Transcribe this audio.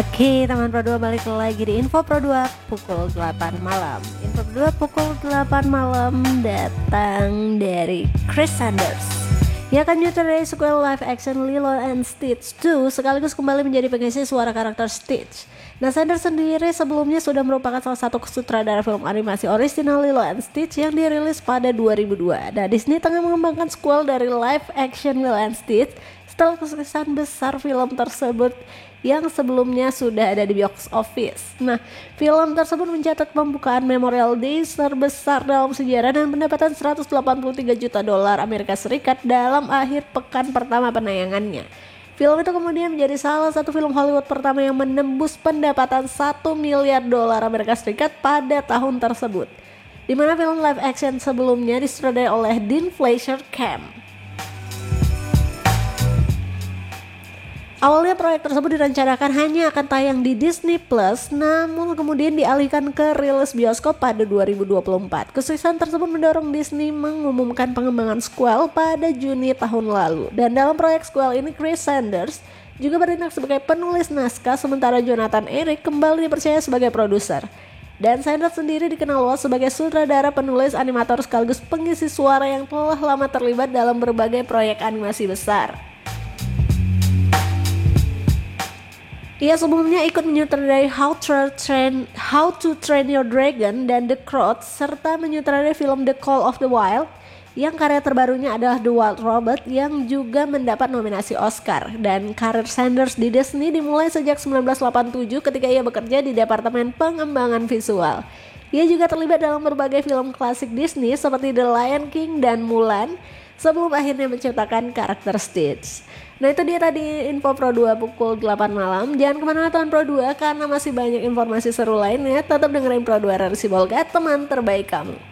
Oke teman Pro 2, balik lagi di Info Pro 2 pukul 8 malam. Info Pro 2 pukul 8 malam datang dari Chris Sanders yang akan menyutradarai sequel live action Lilo and Stitch 2 sekaligus kembali menjadi pengisi suara karakter Stitch. Nah, Sanders sendiri sebelumnya sudah merupakan salah satu sutradara film animasi orisinal Lilo and Stitch yang dirilis pada 2002. Nah, Disney tengah mengembangkan sequel dari live action Lilo and Stitch setelah kesuksesan besar film tersebut yang sebelumnya sudah ada di box office. Nah, film tersebut mencatat pembukaan Memorial Days terbesar dalam sejarah dan pendapatan 183 juta dolar Amerika Serikat dalam akhir pekan pertama penayangannya. Film itu kemudian menjadi salah satu film Hollywood pertama yang menembus pendapatan 1 miliar dolar Amerika Serikat pada tahun tersebut, di mana film live action sebelumnya disutradarai oleh Dean Fleischer Camp. Awalnya proyek tersebut direncanakan hanya akan tayang di Disney Plus, namun kemudian dialihkan ke rilis bioskop pada 2024. Kesuksesan tersebut mendorong Disney mengumumkan pengembangan sequel pada Juni tahun lalu. Dan dalam proyek sequel ini Chris Sanders juga bertindak sebagai penulis naskah, sementara Jonathan Eric kembali dipercaya sebagai produser. Dan Sanders sendiri dikenal luas sebagai sutradara, penulis, animator sekaligus pengisi suara yang telah lama terlibat dalam berbagai proyek animasi besar. Ia sebelumnya ikut menyutradarai How to Train Your Dragon dan The Croods, serta menyutradarai film The Call of the Wild yang karya terbarunya adalah The Wild Robot yang juga mendapat nominasi Oscar. Dan karir Sanders di Disney dimulai sejak 1987 ketika ia bekerja di Departemen Pengembangan Visual. Ia juga terlibat dalam berbagai film klasik Disney seperti The Lion King dan Mulan sebelum akhirnya menciptakan karakter Stitch. Nah, itu dia tadi Info Pro 2 pukul 8 malam. Jangan kemana-mana teman Pro 2 karena masih banyak informasi seru lainnya. Tetap dengerin Pro 2 Rarisi Bolga, teman terbaik kamu.